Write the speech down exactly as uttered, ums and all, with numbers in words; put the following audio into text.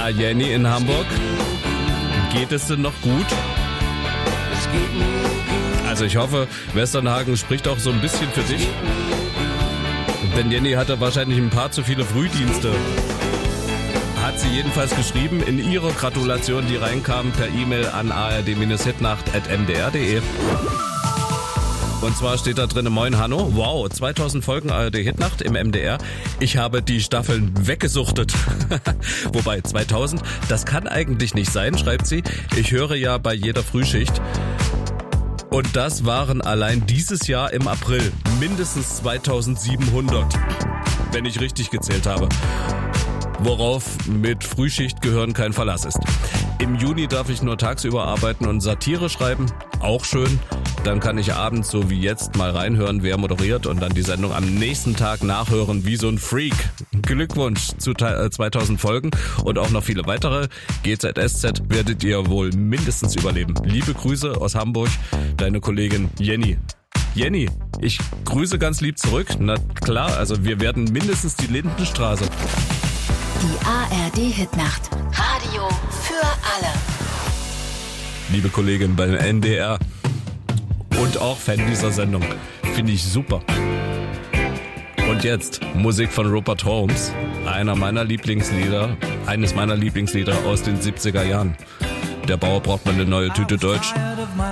Na, Jenny in Hamburg, geht es denn noch gut? Also ich hoffe, Westernhagen spricht auch so ein bisschen für dich. Denn Jenny hatte wahrscheinlich ein paar zu viele Frühdienste. Hat sie jedenfalls geschrieben in ihrer Gratulation, die reinkam per E-Mail an a r d hitnacht at m d r punkt d e. Und zwar steht da drin: Moin Hanno, wow, zweitausend Folgen A R D Hitnacht im M D R. Ich habe die Staffeln weggesuchtet. Wobei zweitausend, das kann eigentlich nicht sein, schreibt sie. Ich höre ja bei jeder Frühschicht. Und das waren allein dieses Jahr im April mindestens zweitausendsiebenhundert, wenn ich richtig gezählt habe. Worauf mit Frühschicht gehören kein Verlass ist. Im Juni darf ich nur tagsüber arbeiten und Satire schreiben, auch schön. Dann kann ich abends, so wie jetzt, mal reinhören, wer moderiert und dann die Sendung am nächsten Tag nachhören wie so ein Freak. Glückwunsch zu zweitausend Folgen und auch noch viele weitere. G Z S Z werdet ihr wohl mindestens überleben. Liebe Grüße aus Hamburg, deine Kollegin Jenny. Jenny, ich grüße ganz lieb zurück. Na klar, also wir werden mindestens die Lindenstraße. Die A R D Hitnacht. Radio für alle. Liebe Kollegin beim N D R und auch Fan dieser Sendung. Finde ich super. Und jetzt Musik von Rupert Holmes. Einer meiner Lieblingslieder, eines meiner Lieblingslieder aus den siebziger Jahren. Der Bauer braucht mal eine neue Tüte Deutsch.